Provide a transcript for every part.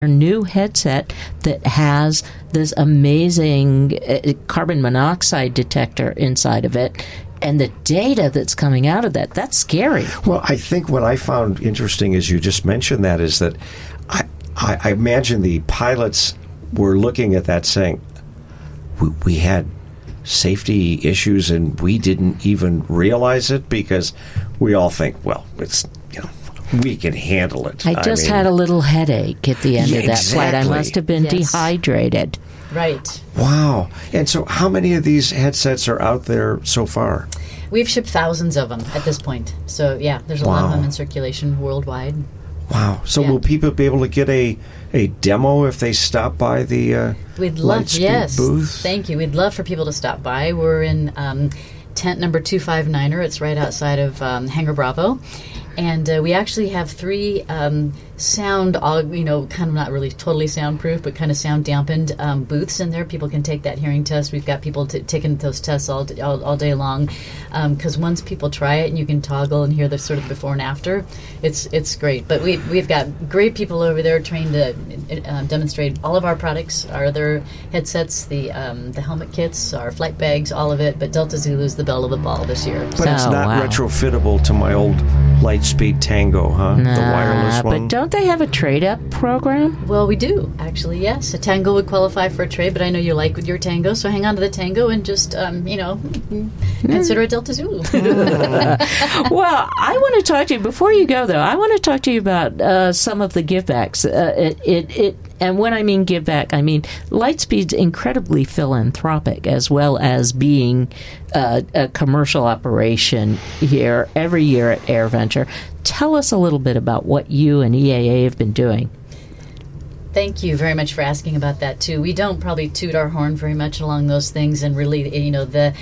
new headset that has this amazing carbon monoxide detector inside of it, and the data that's coming out of that's scary. Well, I think what I found interesting is you just mentioned that is that I imagine the pilots were looking at that saying, we had safety issues and we didn't even realize it, because we all think, well, it's, we can handle it. I just had a little headache at the end of that flight. I must have been dehydrated. Right. Wow. And so how many of these headsets are out there so far? We've shipped thousands of them at this point. So, there's a lot of them in circulation worldwide. Wow. So will people be able to get a demo if they stop by the Lightspeed booth? Thank you. We'd love for people to stop by. We're in tent number 259er. It's right outside of Hangar Bravo. And we actually have 3 sound, kind of not really totally soundproof, but kind of sound dampened booths in there. People can take that hearing test. We've got people taking those tests all day long, because once people try it and you can toggle and hear the sort of before and after, it's great. But we've got great people over there trained to demonstrate all of our products, our other headsets, the helmet kits, our flight bags, all of it. But Delta Zulu is the belle of the ball this year. But it's not retrofittable to my old Lightspeed Tango, huh? The wireless one. But don't they have a trade-up program? Well, we do, actually, yes. A Tango would qualify for a trade, but I know you like your Tango, so hang on to the Tango and just, consider a Delta Zulu. Well, I want to talk to you, before you go, though, I want to talk to you about some of the givebacks. And when I mean give back, I mean Lightspeed's incredibly philanthropic, as well as being a commercial operation here every year at AirVenture. Tell us a little bit about what you and EAA have been doing. Thank you very much for asking about that, too. We don't probably toot our horn very much along those things, and really,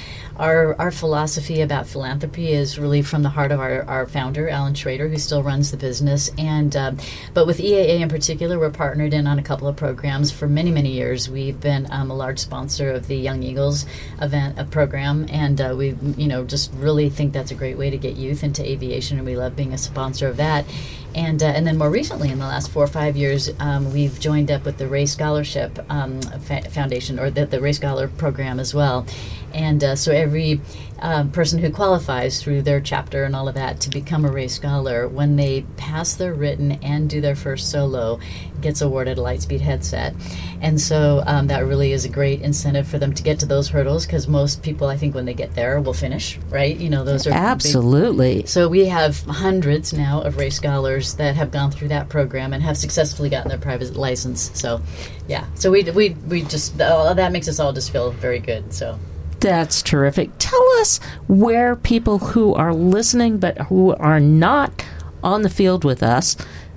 our philosophy about philanthropy is really from the heart of our founder, Alan Schrader, who still runs the business. And but with EAA in particular, we're partnered in on a couple of programs for many, many years. We've been a large sponsor of the Young Eagles program, and we, just really think that's a great way to get youth into aviation, and we love being a sponsor of that. And then more recently, in the last 4 or 5 years, we've joined up with the Ray Scholarship Foundation, or the Ray Scholar program as well. And so every person who qualifies through their chapter and all of that to become a Ray Scholar, when they pass their written and do their first solo, gets awarded a Lightspeed headset. And so that really is a great incentive for them to get to those hurdles, because most people, I think, when they get there, will finish, right? Those are absolutely. So we have hundreds now of Ray Scholars that have gone through that program and have successfully gotten their private license. So, so we just that makes us all just feel very good. So. That's terrific. Tell us where people who are listening but who are not on the field with us,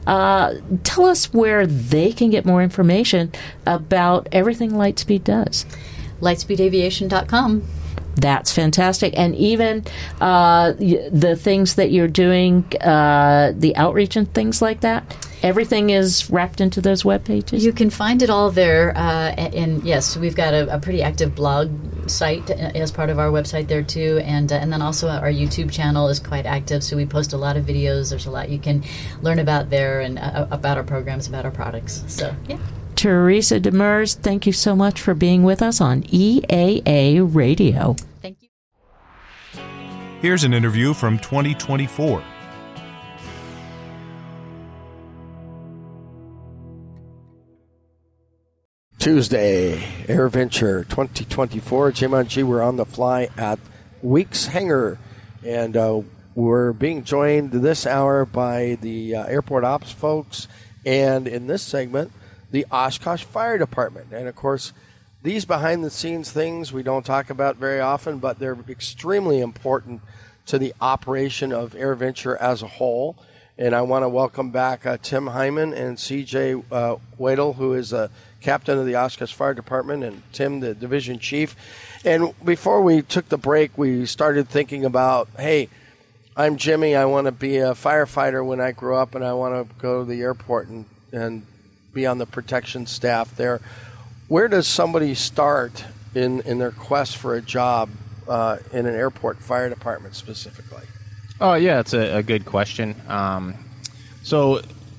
tell us where they can get more information about everything Lightspeed does. Lightspeedaviation.com. That's fantastic. And even the things that you're doing, the outreach and things like that, everything is wrapped into those web pages? You can find it all there. And yes, we've got a pretty active blog site as part of our website there too. And then also our YouTube channel is quite active. So we post a lot of videos. There's a lot you can learn about there, and about our programs, about our products. So, yeah. Teresa Demers, thank you so much for being with us on EAA Radio. Thank you. Here's an interview from 2024. Tuesday, AirVenture 2024. Jim and G, we're on the fly at Weeks Hangar, and we're being joined this hour by the airport ops folks, and in this segment, the Oshkosh Fire Department. And of course, these behind-the-scenes things we don't talk about very often, but they're extremely important to the operation of AirVenture as a whole. And I want to welcome back Tim Hyman and C.J. Wadle, who is a captain of the Oshkosh Fire Department, and Tim, the division chief. And before we took the break, we started thinking about, hey, I'm Jimmy. I want to be a firefighter when I grow up, and I want to go to the airport and be on the protection staff there. Where does somebody start in their quest for a job in an airport fire department specifically? Oh, yeah, it's a good question. So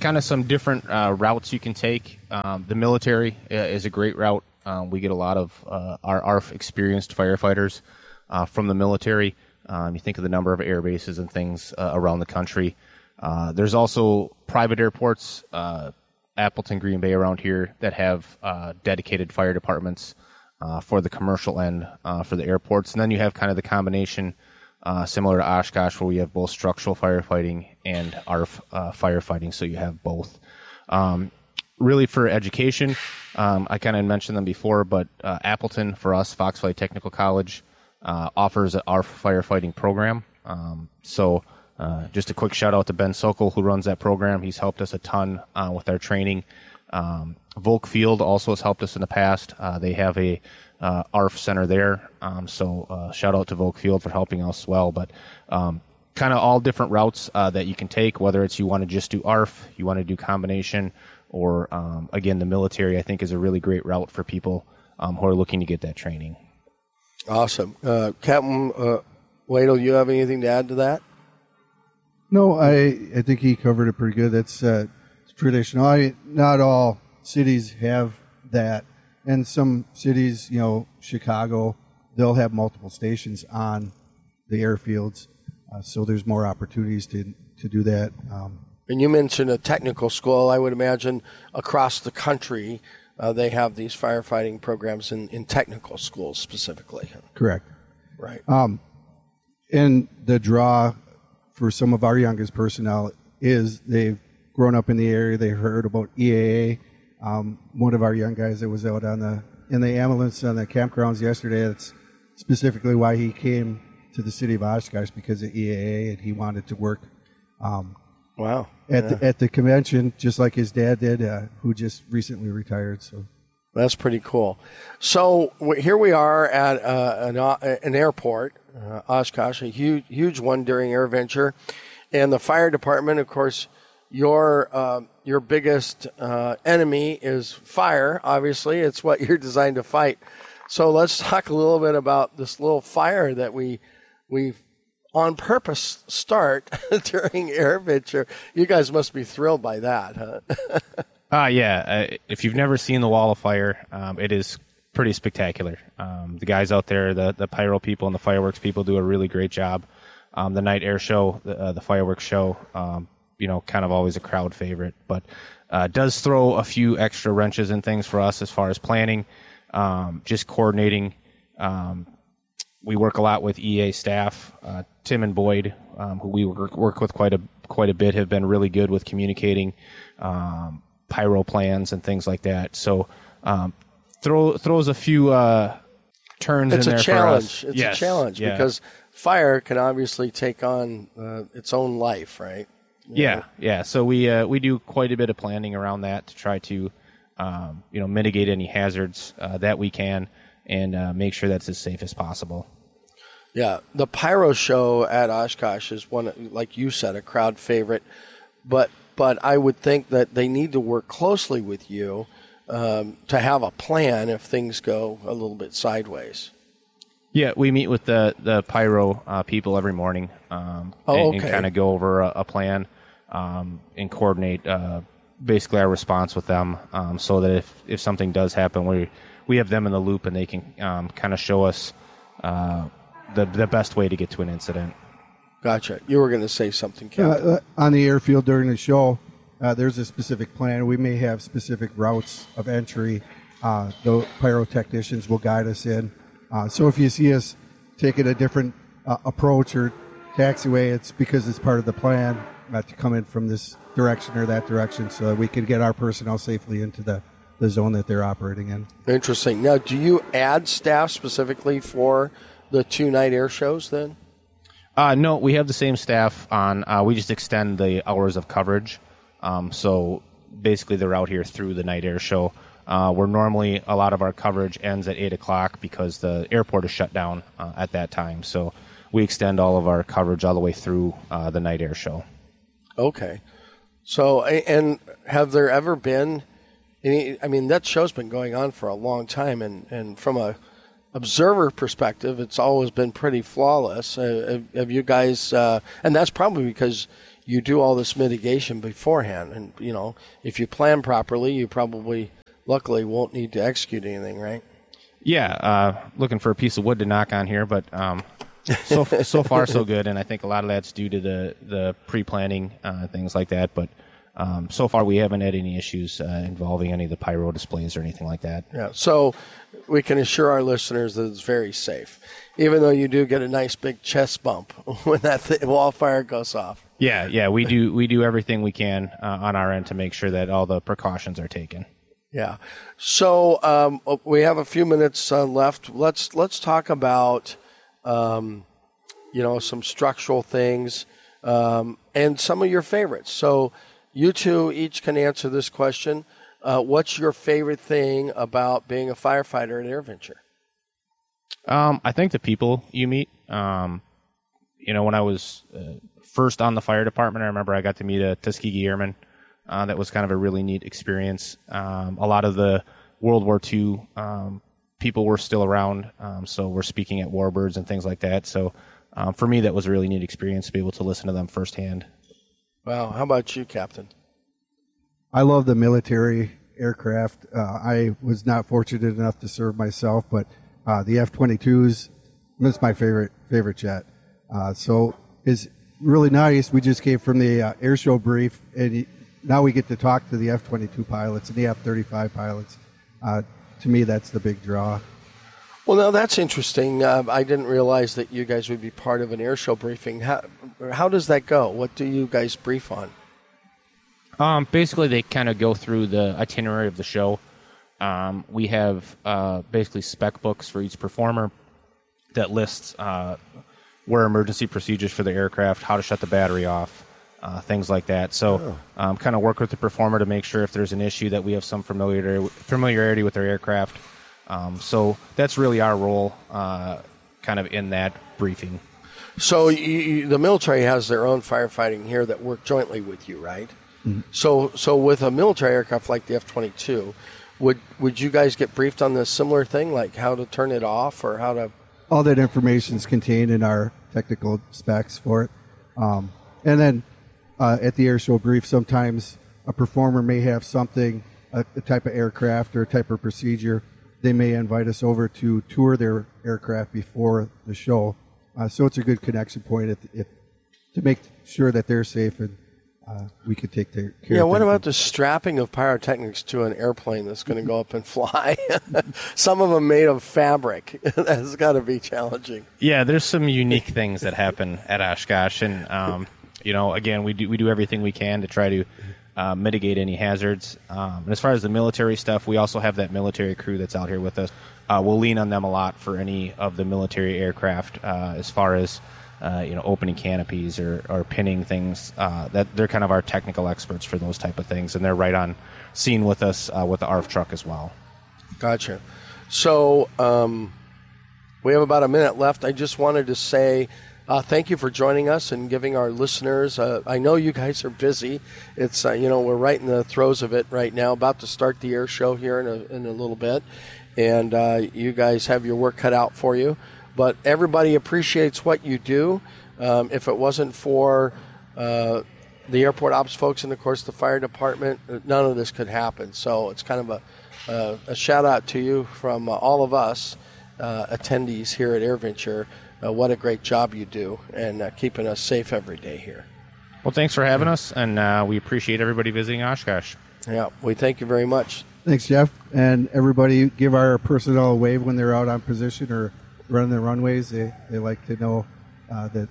kind of some different routes you can take. The military is a great route. We get a lot of our experienced firefighters from the military. You think of the number of air bases and things around the country. There's also private airports, Appleton, Green Bay around here, that have dedicated fire departments for the commercial end for the airports. And then you have kind of the combination similar to Oshkosh, where we have both structural firefighting and ARF firefighting, so you have both. Really for education, I kind of mentioned them before, but Appleton, for us, Fox Valley Technical College, offers an ARF firefighting program. So just a quick shout out to Ben Sokol, who runs that program. He's helped us a ton with our training. Volk Field also has helped us in the past. They have a ARF center there. So shout out to Volk Field for helping us well. But kind of all different routes that you can take, whether it's you want to just do ARF, you want to do combination, or again, the military, I think, is a really great route for people who are looking to get that training. Awesome. Captain Wadle, you have anything to add to that? No, I think he covered it pretty good. That's traditional. Not all cities have that. And some cities, Chicago, they'll have multiple stations on the airfields. So there's more opportunities to do that. And you mentioned a technical school. I would imagine across the country they have these firefighting programs in technical schools specifically. Correct. Right. And the draw for some of our youngest personnel is they've grown up in the area. They heard about EAA. One of our young guys that was out in the ambulance on the campgrounds yesterday, that's specifically why he came to the city of Oshkosh, because of EAA, and he wanted to work at the convention, just like his dad did, who just recently retired. So that's pretty cool. So here we are at an airport, Oshkosh, a huge one during AirVenture, and the fire department, of course. Your biggest enemy is fire. Obviously, it's what you're designed to fight. So let's talk a little bit about this little fire that we on purpose start during AirVenture. You guys must be thrilled by that, huh? Yeah. If you've never seen the wall of fire, it is pretty spectacular. The guys out there, the pyro people and the fireworks people, do a really great job. The night air show, the fireworks show. Kind of always a crowd favorite, but does throw a few extra wrenches and things for us as far as planning, just coordinating. We work a lot with EA staff. Tim and Boyd, who we work with quite a bit, have been really good with communicating pyro plans and things like that. So throws a few turns in there for us. It's a challenge because fire can obviously take on its own life, right? Yeah. So we do quite a bit of planning around that to try to mitigate any hazards that we can, and make sure that's as safe as possible. Yeah, the pyro show at Oshkosh is one, like you said, a crowd favorite. But I would think that they need to work closely with you to have a plan if things go a little bit sideways. Yeah, we meet with the pyro people every morning and kind of go over a plan and coordinate basically our response with them, so that if something does happen, we have them in the loop and they can kind of show us the best way to get to an incident. Gotcha. You were going to say something, Captain. On the airfield during the show, there's a specific plan. We may have specific routes of entry. The pyrotechnicians will guide us in. So if you see us taking a different approach or taxiway, it's because it's part of the plan to come in from this direction or that direction, so that we can get our personnel safely into the zone that they're operating in. Interesting. Now, do you add staff specifically for the 2 night air shows then? No, we have the same staff on. We just extend the hours of coverage. So basically they're out here through the night air show. Where normally a lot of our coverage ends at 8 o'clock because the airport is shut down at that time. So we extend all of our coverage all the way through the night air show. Okay. So, and have there ever been any, that show's been going on for a long time, and from a observer perspective, it's always been pretty flawless. Have you guys, and that's probably because you do all this mitigation beforehand. And, if you plan properly, you probably, luckily, won't need to execute anything, right? Yeah, looking for a piece of wood to knock on here, but so far so good. And I think a lot of that's due to the pre-planning, things like that. But so far we haven't had any issues involving any of the pyro displays or anything like that. Yeah, so we can assure our listeners that it's very safe, even though you do get a nice big chest bump when that wildfire goes off. Yeah, we do everything we can on our end to make sure that all the precautions are taken. Yeah. So we have a few minutes left. Let's talk about some structural things and some of your favorites. So you two each can answer this question. What's your favorite thing about being a firefighter at AirVenture? I think the people you meet. When I was first on the fire department, I remember I got to meet a Tuskegee Airman. That was kind of a really neat experience. A lot of the World War II people were still around, so we're speaking at warbirds and things like that. So for me, that was a really neat experience to be able to listen to them firsthand. Wow. How about you, Captain? I love the military aircraft. I was not fortunate enough to serve myself, but the F-22s, that's my favorite jet. So it's really nice. We just came from the air show brief, and now we get to talk to the F-22 pilots and the F-35 pilots. To me, that's the big draw. Well, now that's interesting. I didn't realize that you guys would be part of an air show briefing. How does that go? What do you guys brief on? Basically, they kind of go through the itinerary of the show. We have basically spec books for each performer that lists where emergency procedures for the aircraft, how to shut the battery off, things like that. So kind of work with the performer to make sure if there's an issue that we have some familiarity with their aircraft. So that's really our role kind of in that briefing. So the military has their own firefighting here that work jointly with you, right? Mm-hmm. So with a military aircraft like the F-22, would you guys get briefed on this similar thing, like how to turn it off or how to... All that information is contained in our technical specs for it. And then at the air show brief, sometimes a performer may have something, a type of aircraft or a type of procedure. They may invite us over to tour their aircraft before the show. So it's a good connection point to make sure that they're safe and we could take care of them. Yeah, what about the strapping of pyrotechnics to an airplane that's going to go up and fly? Some of them made of fabric. That's got to be challenging. Yeah, there's some unique things that happen at Oshkosh. And, again, we do everything we can to try to mitigate any hazards. And as far as the military stuff, we also have that military crew that's out here with us. We'll lean on them a lot for any of the military aircraft as far as opening canopies or pinning things. That they're kind of our technical experts for those type of things, and they're right on scene with us with the ARF truck as well. Gotcha. So we have about a minute left. I just wanted to say thank you for joining us and giving our listeners. I know you guys are busy. It's we're right in the throes of it right now, about to start the air show here in a little bit, and you guys have your work cut out for you. But everybody appreciates what you do. If it wasn't for the airport ops folks and, of course, the fire department, none of this could happen. So it's kind of a shout-out to you from all of us attendees here at AirVenture. What a great job you do and keeping us safe every day here. Well, thanks for having us, and we appreciate everybody visiting Oshkosh. Yeah, we thank you very much. Thanks, Jeff. And everybody give our personnel a wave when they're out on position or running the runways. They like to know that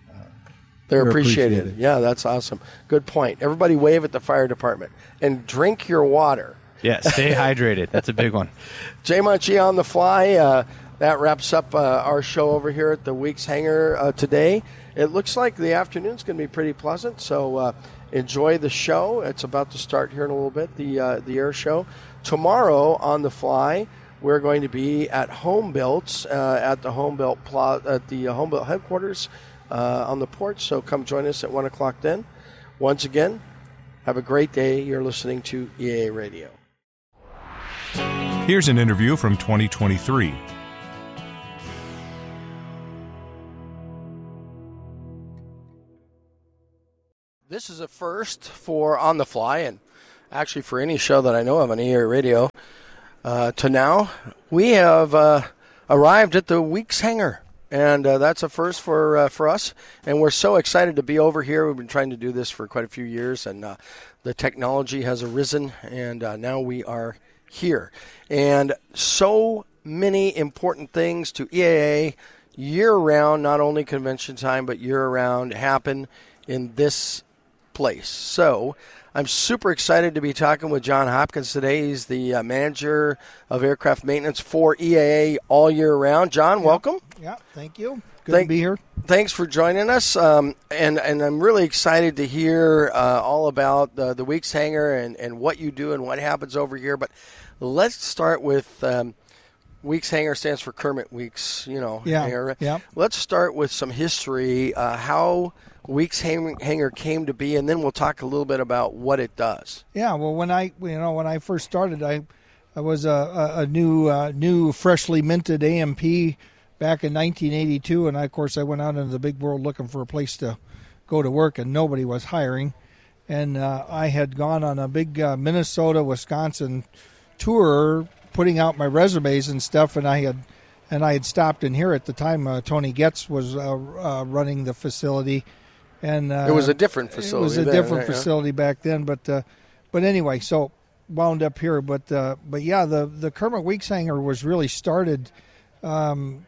they're appreciated. Yeah, that's awesome. Good point. Everybody wave at the fire department and drink your water. Yeah, stay hydrated. That's a big one. J-Mont G on the fly. That wraps up our show over here at the Weeks Hangar today. It looks like the afternoon's going to be pretty pleasant, so enjoy the show. It's about to start here in a little bit, the air show. Tomorrow on the fly, we're going to be at Homebuilt at the Homebuilt headquarters on the porch. So come join us at 1 o'clock then. Once again, have a great day. You're listening to EAA Radio. Here's an interview from 2023. This is a first for On the Fly, and actually for any show that I know of on EA Radio. To now, we have arrived at the week's hangar, and that's a first for us. And we're so excited to be over here. We've been trying to do this for quite a few years, and the technology has arisen, and now we are here. And so many important things to EAA year-round, not only convention time, but year-round, happen in this place. So I'm super excited to be talking with John Hopkins today. He's the manager of aircraft maintenance for EAA all year round. John, welcome. Yeah, thank you. Good to be here. Thanks for joining us. And I'm really excited to hear all about the Weeks Hangar and what you do and what happens over here. But let's start with Weeks Hangar stands for Kermit Weeks, hangar. Yeah. Let's start with some history, how Weeks Hangar came to be, and then we'll talk a little bit about what it does. Yeah, well, when I first started, I was a new freshly minted AMP back in 1982, and of course I went out into the big world looking for a place to go to work, and nobody was hiring. And I had gone on a big Minnesota, Wisconsin tour, putting out my resumes and stuff, and I had stopped in here at the time. Tony Getz was running the facility. And it was a different facility. It was a different facility back then, but anyway, so wound up here. But yeah, the Kermit Weeks Hangar was really started. There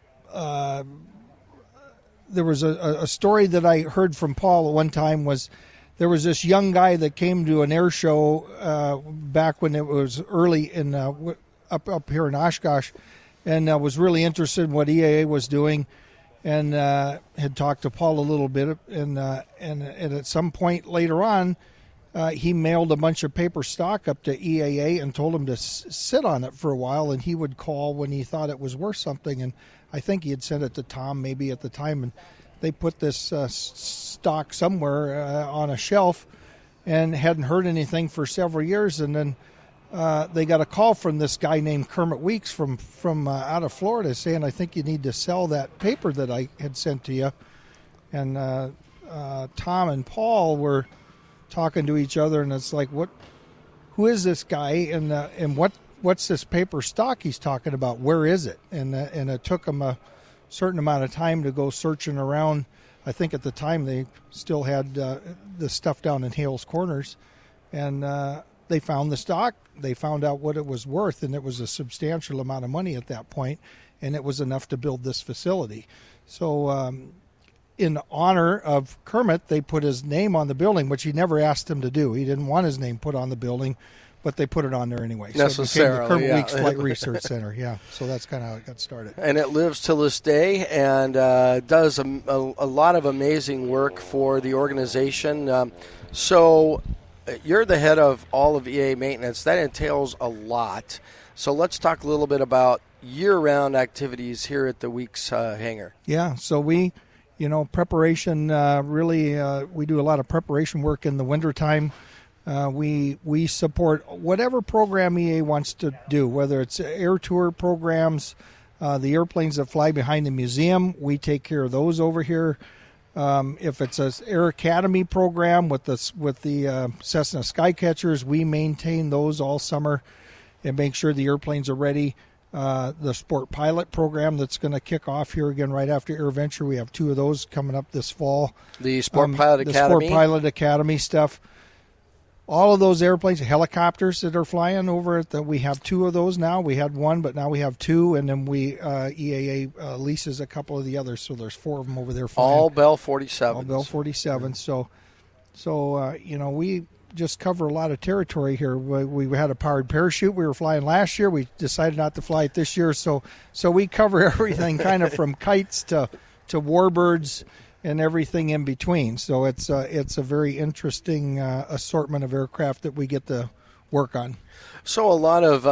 was a story that I heard from Paul at one time. Was there was this young guy that came to an air show back when it was early in up here in Oshkosh, and was really interested in what EAA was doing. And had talked to Paul a little bit, and at some point later on, he mailed a bunch of paper stock up to EAA and told him to sit on it for a while, and he would call when he thought it was worth something. And I think he had sent it to Tom maybe at the time, and they put this stock somewhere on a shelf, and hadn't heard anything for several years, and then they got a call from this guy named Kermit Weeks from out of Florida saying, I think you need to sell that paper that I had sent to you. And Tom and Paul were talking to each other, and it's like, who is this guy, and what's this paper stock he's talking about? Where is it? And it took them a certain amount of time to go searching around. I think at the time they still had the stuff down in Hales Corners, and they found the stock. They found out what it was worth, and it was a substantial amount of money at that point, and it was enough to build this facility. So in honor of Kermit, they put his name on the building, which he never asked him to do. He didn't want his name put on the building, but they put it on there anyway. So it became the Kermit Weeks Flight Research Center. Yeah, so that's kind of how it got started. And it lives till this day, and does a lot of amazing work for the organization. So you're the head of all of EA maintenance. That entails a lot. So let's talk a little bit about year-round activities here at the Weeks Hangar. Yeah, so we, preparation, really, we do a lot of preparation work in the wintertime. We support whatever program EA wants to do, whether it's air tour programs, the airplanes that fly behind the museum, we take care of those over here. If it's an Air Academy program with the Cessna Skycatchers, we maintain those all summer and make sure the airplanes are ready. The Sport Pilot program that's going to kick off here again right after AirVenture. We have 2 of those coming up this fall. The Sport Pilot Academy? The Sport Pilot Academy stuff. All of those airplanes, helicopters that are flying over at we have 2 of those now. We had 1, but now we have 2, and then EAA leases a couple of the others, so there's 4 of them over there flying. All Bell 47s. All Bell 47s. So we just cover a lot of territory here. We had a powered parachute we were flying last year. We decided not to fly it this year, so we cover everything kind of from kites to warbirds and everything in between. So it's a very interesting assortment of aircraft that we get to work on. So a lot of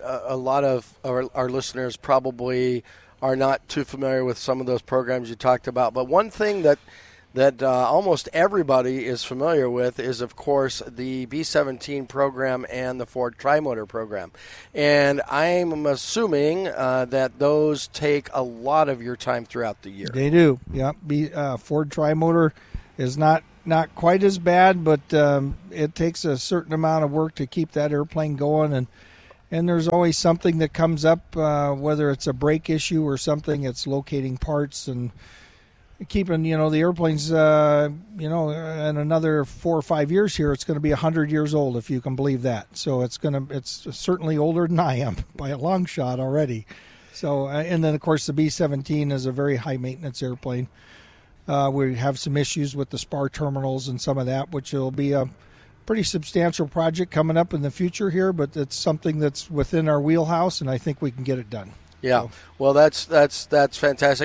our listeners probably are not too familiar with some of those programs you talked about. But one thing that almost everybody is familiar with is, of course, the B-17 program and the Ford Trimotor program. And I'm assuming that those take a lot of your time throughout the year. They do, yeah. Ford Trimotor is not not quite as bad, but it takes a certain amount of work to keep that airplane going, and there's always something that comes up, whether it's a brake issue or something. It's locating parts and keeping, the airplanes, in another 4 or 5 years here, it's going to be 100 years old, if you can believe that. So it's certainly older than I am by a long shot already. So, and then of course the B-17 is a very high maintenance airplane. We have some issues with the spar terminals and some of that, which will be a pretty substantial project coming up in the future here, but it's something that's within our wheelhouse, and I think we can get it done. Yeah, so. Well, that's fantastic.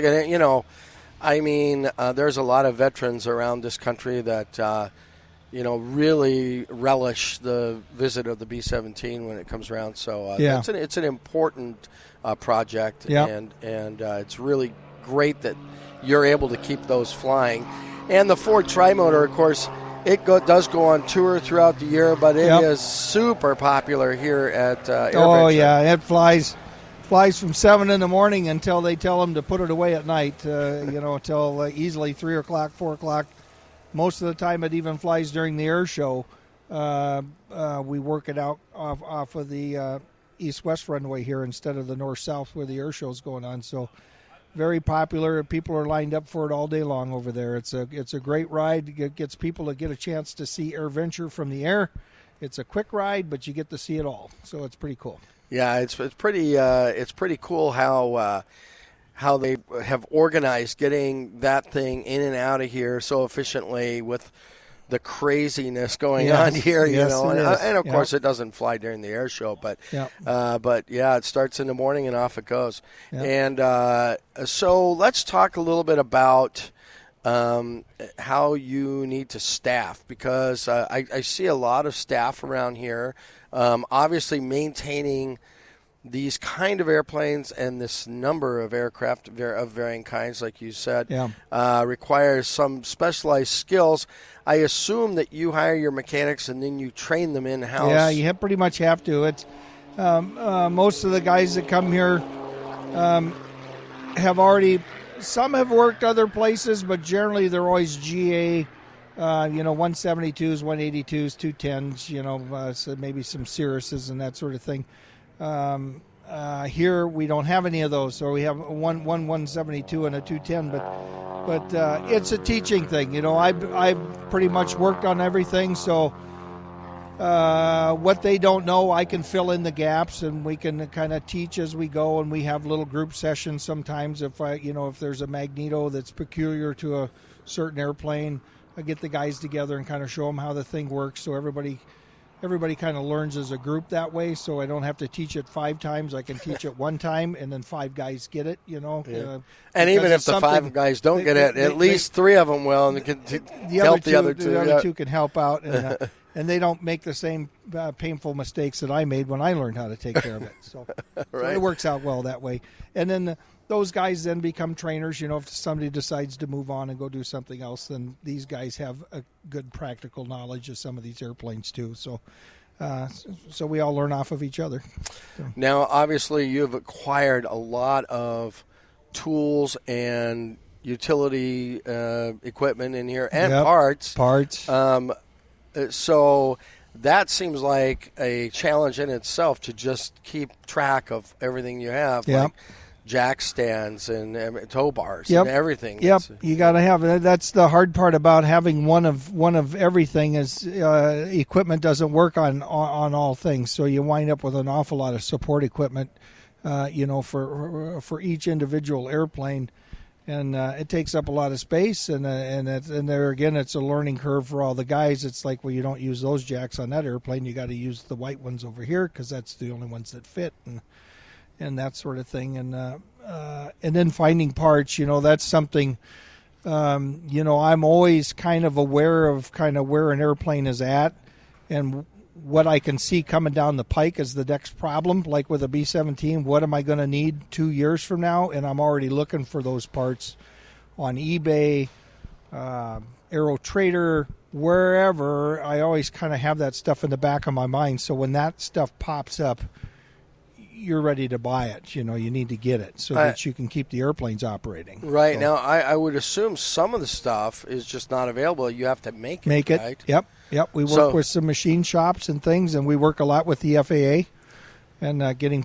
And, there's a lot of veterans around this country that, really relish the visit of the B-17 when it comes around. So it's an important project, and it's really great that you're able to keep those flying. And the Ford Trimotor, of course, does go on tour throughout the year, but it is super popular here at AirVenture. Oh, yeah, it flies from 7 in the morning until they tell them to put it away at night, until easily 3 o'clock, 4 o'clock. Most of the time it even flies during the air show. We work it out off of the east-west runway here instead of the north-south where the air show is going on. So very popular. People are lined up for it all day long over there. It's a great ride. It gets people to get a chance to see AirVenture from the air. It's a quick ride, but you get to see it all. So it's pretty cool. Yeah, it's pretty cool how they have organized getting that thing in and out of here so efficiently with the craziness going on here, and of course it doesn't fly during the air show, but it starts in the morning and off it goes. And so let's talk a little bit about how you need to staff, because I see a lot of staff around here. Obviously, maintaining these kind of airplanes and this number of aircraft of varying kinds, like you said, requires some specialized skills. I assume that you hire your mechanics and then you train them in-house. Yeah, you pretty much have to. It's most of the guys that come here have already. Some have worked other places, but generally they're always GA. 172s, 182s, 210s. So maybe some Cirruses and that sort of thing. Here we don't have any of those, so we have one 172 and a 210. But it's a teaching thing. I've pretty much worked on everything, so what they don't know, I can fill in the gaps, and we can kind of teach as we go. And we have little group sessions sometimes. If there's a magneto that's peculiar to a certain airplane, I get the guys together and kind of show them how the thing works, so everybody kind of learns as a group that way. So I don't have to teach it 5 times. I can teach it 1 time, and then 5 guys get it. And even if the 5 guys don't get it, at least 3 of them will, and they can help the other 2. The other 2 can help out, and they don't make the same painful mistakes that I made when I learned how to take care of it. So, right. So it works out well that way. And then those guys then become trainers. If somebody decides to move on and go do something else, then these guys have a good practical knowledge of some of these airplanes too. So we all learn off of each other. So. Now, obviously, you've acquired a lot of tools and utility equipment in here and parts. So that seems like a challenge in itself, to just keep track of everything you have. Yep. Like jack stands and tow bars and everything. Yep, you got to have it. That's the hard part about having one of everything is equipment doesn't work on all things. So you wind up with an awful lot of support equipment, for each individual airplane, and it takes up a lot of space. And there again, it's a learning curve for all the guys. It's like, well, you don't use those jacks on that airplane. You got to use the white ones over here because that's the only ones that fit. And that sort of thing, and then finding parts, that's something, I'm always kind of aware of kind of where an airplane is at, and what I can see coming down the pike is the next problem. Like with a B-17, what am I going to need 2 years from now? And I'm already looking for those parts on eBay, Aero Trader, wherever. I always kind of have that stuff in the back of my mind, so when that stuff pops up, you're ready to buy it. You need to get it so that you can keep the airplanes operating. Right. So, Now, I would assume some of the stuff is just not available. You have to make it. Right? Yep. We work with some machine shops and things, and we work a lot with the FAA and getting